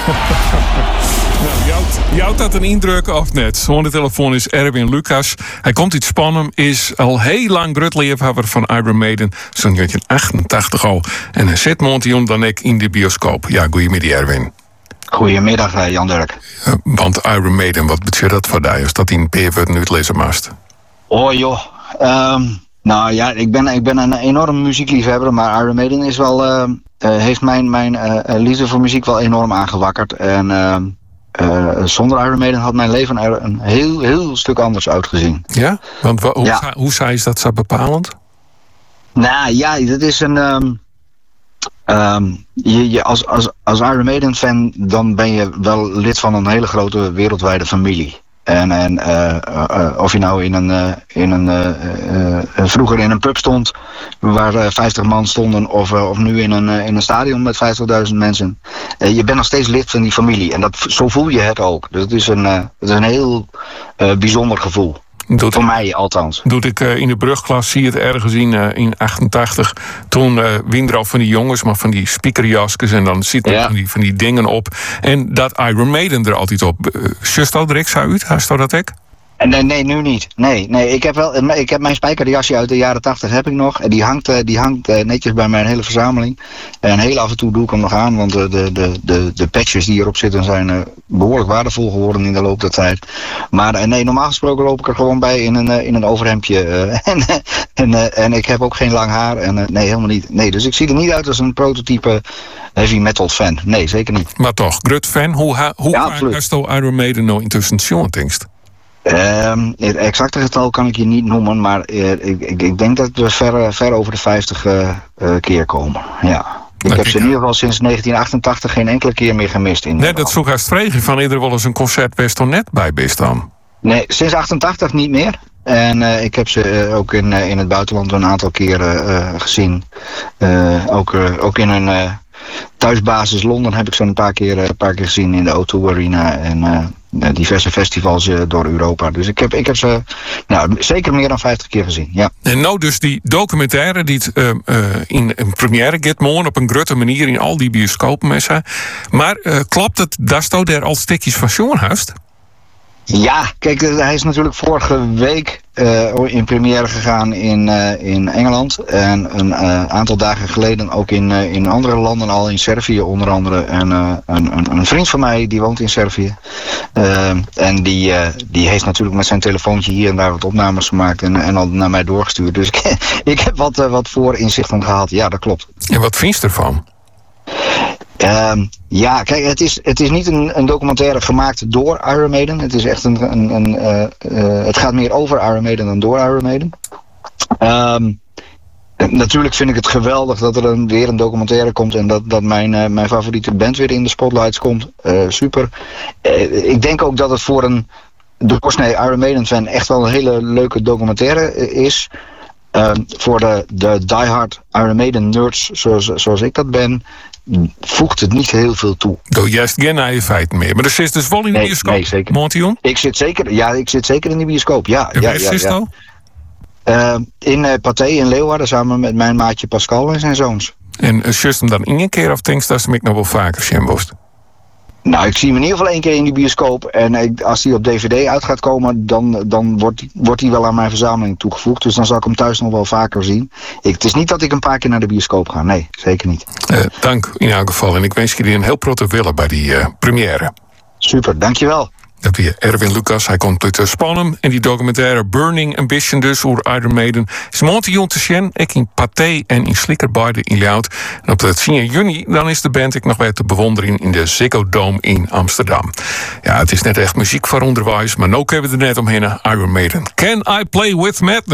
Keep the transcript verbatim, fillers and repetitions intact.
Nou, jou, jou dat een indruk of net? Zo'n de telefoon is Erwin Lucas. Hij komt iets spannend, is al heel lang grutliefhebber van Iron Maiden, zo'n negentien achtentachtig al. En hij zit Montion dan ik in de bioscoop. Ja, goedemiddag Erwin. Goedemiddag Jan Dirk. Uh, want Iron Maiden, wat betekent dat voor jou? Is dat in P V nu het lezen mast? Oh joh, um, nou ja, ik ben, ik ben een enorme muziekliefhebber, maar Iron Maiden is wel, uh, uh, heeft mijn, mijn uh, liefde voor muziek wel enorm aangewakkerd. En uh, uh, zonder Iron Maiden had mijn leven er een heel, heel stuk anders uitgezien. Ja? Want wa- hoe, ja. Sa- hoe zei je dat zo bepalend? Nou ja, dat is een... Um, um, je, je, als, als, als Iron Maiden fan, dan ben je wel lid van een hele grote wereldwijde familie. En, en uh, uh, of je nou in een, uh, in een uh, uh, vroeger in een pub stond waar uh, vijftig man stonden, of, uh, of nu in een, uh, in een stadion met vijftigduizend mensen. Uh, je bent nog steeds lid van die familie. En dat, zo voel je het ook. Dus het is een, uh, het is een heel uh, bijzonder gevoel. Doet Voor ik, mij althans. Doet ik uh, in de brugklas, zie je het ergens in, uh, in achtentachtig. Toen uh, wien er al van die jongens, maar van die speakerjaskes. En dan zitten Ja. van, die, van die dingen op. En dat Iron Maiden er altijd op. Uh, Just al direct zou uit, haast dat ik? Nee, nee, nu niet. Nee, nee, ik heb wel, ik heb mijn spijkerjasje uit de jaren tachtig heb ik nog. En die hangt, uh, die hangt uh, netjes bij mijn hele verzameling. En heel af en toe doe ik hem nog aan, want de, de, de, de, de patches die erop zitten zijn uh, behoorlijk waardevol geworden in de loop der tijd. Maar uh, nee, normaal gesproken loop ik er gewoon bij in een, uh, in een overhemdje. Uh, en, uh, en, uh, en ik heb ook geen lang haar. En, uh, nee, helemaal niet. Nee, dus ik zie er niet uit als een prototype heavy metal fan. Nee, zeker niet. Maar toch, grut fan, hoe, ha- hoe Ja, vaak absoluut. hast je Iron Maiden nou intussen Sean denkst? Um, het exacte getal kan ik je niet noemen, maar uh, ik, ik, ik denk dat we ver, ver over de vijftig uh, uh, keer komen. Ja. Ik Dat heb ik- ze in ieder geval sinds negentien achtentachtig geen enkele keer meer gemist. In Nee, Nederland. dat zoek haast vregen van ieder wel eens een concert best toch net bij best dan. Nee, sinds achtentachtig niet meer. En uh, ik heb ze uh, ook in, uh, in het buitenland een aantal keren uh, gezien. Uh, ook, uh, ook in een uh, thuisbasis Londen heb ik ze een paar keer, uh, een paar keer gezien in de O twee Arena. En uh, diverse festivals uh, door Europa. Dus ik heb, ik heb ze nou, zeker meer dan vijftig keer gezien, ja. En nou dus die documentaire die het uh, uh, in een première gaat morgen op een grote manier in al die bioscopen met zijn. Maar uh, klopt het dat je daar al stukjes van Sean hast? Ja, kijk, hij is natuurlijk vorige week uh, in première gegaan in, uh, in Engeland. En een uh, aantal dagen geleden ook in, uh, in andere landen, al in Servië onder andere. En uh, een, een, een vriend van mij die woont in Servië. Uh, en die, uh, die heeft natuurlijk met zijn telefoontje hier en daar wat opnames gemaakt en, en al naar mij doorgestuurd. Dus ik, ik heb wat, uh, wat voorinzichten gehad. Ja, dat klopt. En wat vind je ervan? Uh, ja, kijk, het is, het is niet een, een documentaire gemaakt door Iron Maiden. Het is echt een, een, een uh, uh, het gaat meer over Iron Maiden dan door Iron Maiden. Um, natuurlijk vind ik het geweldig dat er een, weer een documentaire komt en dat, dat mijn, uh, mijn favoriete band weer in de spotlights komt. Uh, super. Uh, ik denk ook dat het voor een doorsnee Iron Maiden fan echt wel een hele leuke documentaire uh, is. Uh, voor de, de diehard Iron Maiden nerds zoals, zoals ik dat ben, voegt het niet heel veel toe. Doe juist geen naar je feiten meer. Maar er zit dus wel in de Nee, bioscoop, nee, zeker. Montion? Ik zit zeker, ja, ik zit zeker in de bioscoop. Ja, En ja, waar ja, is het ja. al? Uh, in uh, Pathé in Leeuwarden samen met mijn maatje Pascal en zijn zoons. En uh, just hem dan in een keer of denkst dat ze me nog wel vaker zien bost? Nou, ik zie hem in ieder geval één keer in die bioscoop. En ik, als die op D V D uit gaat komen, dan, dan wordt, wordt die wel aan mijn verzameling toegevoegd. Dus dan zal ik hem thuis nog wel vaker zien. Ik, het is niet dat ik een paar keer naar de bioscoop ga. Nee, zeker niet. Uh, dank in elk geval. En ik wens jullie een heel protte willen bij die uh, première. Super, dankjewel. Dat weer Erwin Lucas. Hij komt uit Spannum. En die documentaire Burning Ambition dus over Iron Maiden is Montion te zien. Ik in Pathé en in Slikkerbeide in Ljout. En op de tien juni dan is de band ik nog weer te bewonderen in de Ziggo Dome in Amsterdam. Ja, het is net echt muziek voor onderwijs. Maar nu hebben we er net omheen Iron Maiden. Can I Play With Madness?